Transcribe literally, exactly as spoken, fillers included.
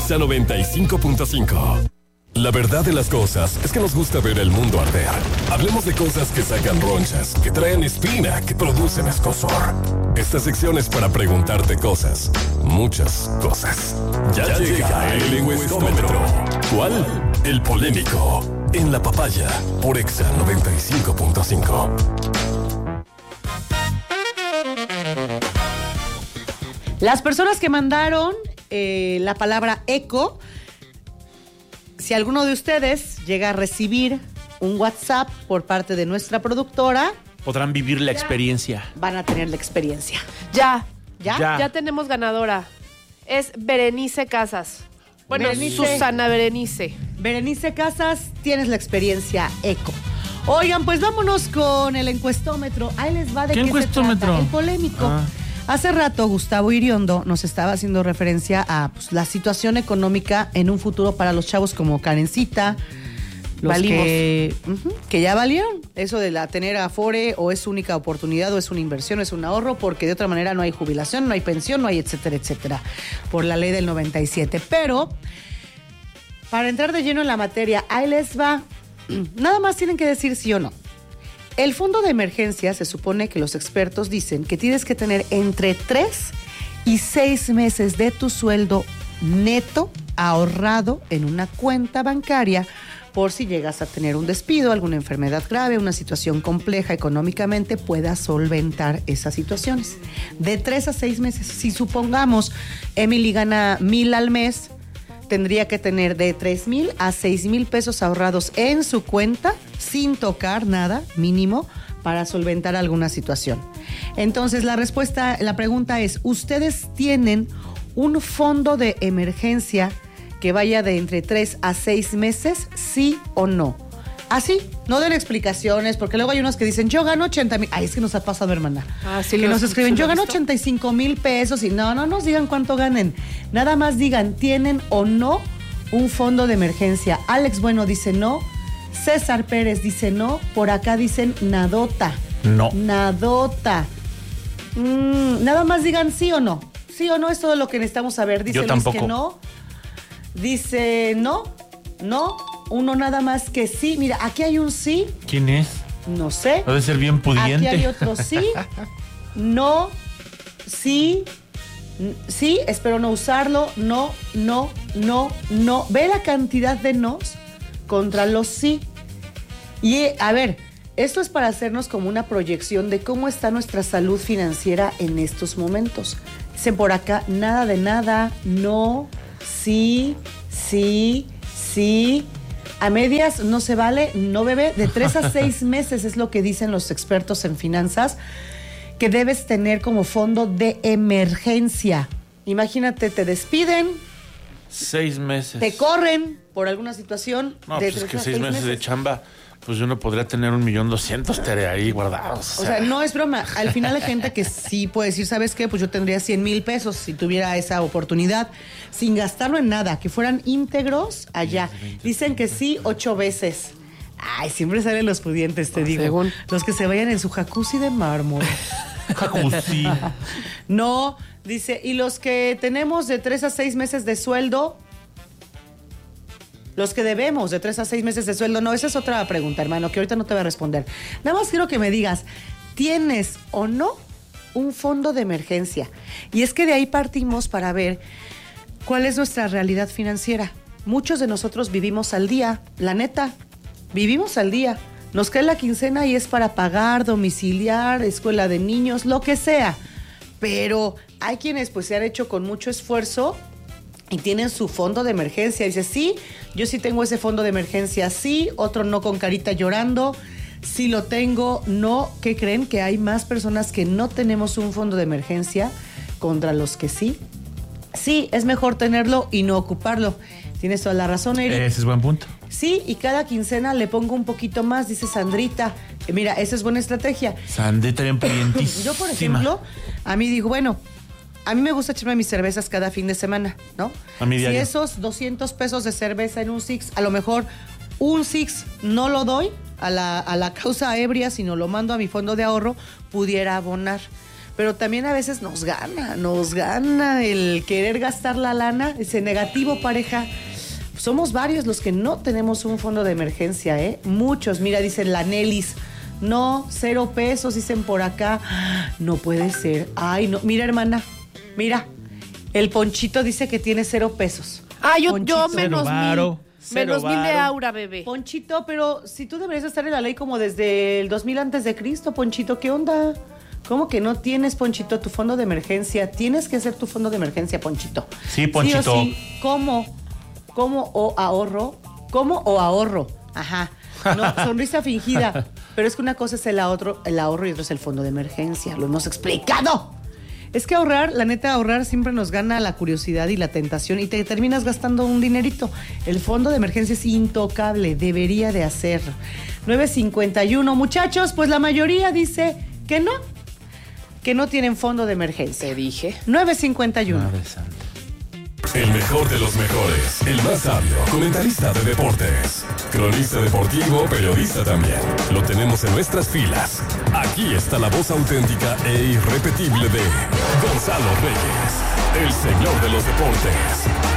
Exa noventa y cinco punto cinco. La verdad de las cosas es que nos gusta ver el mundo arder. Hablemos de cosas que sacan ronchas, que traen espina, que producen escozor. Esta sección es para preguntarte cosas, muchas cosas. Ya, ya llega el lingüistómetro. ¿Cuál? El polémico. En La Papaya, por Exa noventa y cinco punto cinco. Las personas que mandaron eh, la palabra eco, si alguno de ustedes llega a recibir un WhatsApp por parte de nuestra productora, podrán vivir la experiencia. Van a tener la experiencia. Ya, ¿Ya? ya, ya tenemos ganadora. Es Berenice Casas. Bueno, Berenice. Susana Berenice. Berenice Casas, tienes la experiencia eco. Oigan, pues vámonos con el encuestómetro. Ahí les va de ¿Qué qué encuestómetro? se trata. El polémico. Ah. Hace rato Gustavo Iriondo nos estaba haciendo referencia a pues, la situación económica en un futuro para los chavos como Karencita, los Valimos. que, uh-huh, que ya valieron. Eso de la tener Afore o es única oportunidad o es una inversión, es un ahorro, porque de otra manera no hay jubilación, no hay pensión, no hay etcétera, etcétera, por la ley del noventa y siete. Pero, para entrar de lleno en la materia, ahí les va. Nada más tienen que decir sí o no. El fondo de emergencia se supone que los expertos dicen que tienes que tener entre tres y seis meses de tu sueldo neto ahorrado en una cuenta bancaria por si llegas a tener un despido, alguna enfermedad grave, una situación compleja económicamente, puedas solventar esas situaciones. De tres a seis meses. Si supongamos Emily gana mil al mes, tendría que tener de tres mil a seis mil pesos ahorrados en su cuenta, sin tocar nada, mínimo, para solventar alguna situación. Entonces, la respuesta, la pregunta es, ¿ustedes tienen un fondo de emergencia que vaya de entre tres a seis meses, sí o no? Así, no den explicaciones, porque luego hay unos que dicen, yo gano ochenta mil. Ay, es que nos ha pasado, hermana. Ah, sí, que lo- nos escriben, sí lo yo he gano visto. ochenta y cinco mil pesos y no, no nos digan cuánto ganen. Nada más digan, ¿tienen o no un fondo de emergencia? Alex Bueno dice no. César Pérez dice no. Por acá dicen nadota. No. Nadota. Mm, nada más digan sí o no. Sí o no es todo lo que necesitamos saber. Dice Yo Luis tampoco. que no. Dice no. No. Uno nada más que sí. Mira, aquí hay un sí. ¿Quién es? No sé. Debe ser bien pudiente. Aquí hay otro sí, no, sí, n- sí, espero no usarlo, no, no, no, no. Ve la cantidad de nos contra los sí. Y eh, a ver, esto es para hacernos como una proyección de cómo está nuestra salud financiera en estos momentos. Dicen por acá, nada de nada, no, sí, sí, sí. A medias no se vale, no bebé. De tres a seis meses es lo que dicen los expertos en finanzas, que debes tener como fondo de emergencia. Imagínate, te despiden, Seis meses. te corren por alguna situación. No, de pues es tres que a seis meses de chamba, pues uno podría tener un millón doscientos tere ahí guardados. O sea, no es broma. Al final hay gente que sí puede decir, ¿sabes qué? Pues yo tendría cien mil pesos si tuviera esa oportunidad, sin gastarlo en nada, que fueran íntegros allá. Dicen que sí ocho veces. Ay, siempre salen los pudientes, te digo. Según. Los que se vayan en su jacuzzi de mármol. Jacuzzi. No, dice, y los que tenemos de tres a seis meses de sueldo, los que debemos de tres a seis meses de sueldo, no, esa es otra pregunta, hermano, que ahorita no te voy a responder. Nada más quiero que me digas, ¿tienes o no un fondo de emergencia? Y es que de ahí partimos para ver cuál es nuestra realidad financiera. Muchos de nosotros vivimos al día, la neta, vivimos al día. Nos cae la quincena y es para pagar, domiciliar, escuela de niños, lo que sea. Pero hay quienes pues se han hecho con mucho esfuerzo y tienen su fondo de emergencia. Dice, sí, yo sí tengo ese fondo de emergencia, sí, otro no con carita llorando, sí lo tengo, no. ¿Qué creen? Que hay más personas que no tenemos un fondo de emergencia contra los que sí. Sí, es mejor tenerlo y no ocuparlo. Tienes toda la razón, Eric. Ese es buen punto. Sí, y cada quincena le pongo un poquito más, dice Sandrita. Eh, Mira, esa es buena estrategia. Sandita bien pudientísima. Yo, por ejemplo, a mí digo, bueno, a mí me gusta echarme mis cervezas cada fin de semana, ¿no? A mí Si diario. esos doscientos pesos de cerveza en un Six, a lo mejor un Six no lo doy a la, a la causa ebria, sino lo mando a mi fondo de ahorro, pudiera abonar. pero también a veces nos gana, nos gana el querer gastar la lana, ese negativo, pareja. Somos varios los que no tenemos un fondo de emergencia, ¿eh? Muchos, mira, dicen la Nelis, no, cero pesos, dicen por acá. No puede ser. Ay, no, mira, hermana, mira, el Ponchito dice que tiene cero pesos. Ah, yo, Ponchito. yo menos Cero varo, mil. cero Menos mil de varo. aura, bebé. Ponchito, pero si tú deberías estar en la ley como desde el dos mil antes de Cristo, Ponchito, ¿qué onda? ¿Cómo que no tienes, Ponchito, tu fondo de emergencia? Tienes que hacer tu fondo de emergencia, Ponchito. Sí, Ponchito. Sí o sí. ¿Cómo? ¿Cómo o ahorro? ¿Cómo o ahorro? Ajá. No, sonrisa fingida. Pero es que una cosa es el ahorro, el ahorro y otra es el fondo de emergencia. Lo hemos explicado. Es que ahorrar, la neta, ahorrar siempre nos gana la curiosidad y la tentación y te terminas gastando un dinerito. El fondo de emergencia es intocable, debería de hacer. nueve cincuenta y uno, muchachos, pues la mayoría dice que no, que no tienen fondo de emergencia. Te dije. nueve cincuenta y uno. Madre santa. El mejor de los mejores, el más sabio, comentarista de deportes, cronista deportivo, periodista también. Lo tenemos en nuestras filas. Aquí está la voz auténtica e irrepetible de Gonzalo Reyes, el señor de los deportes.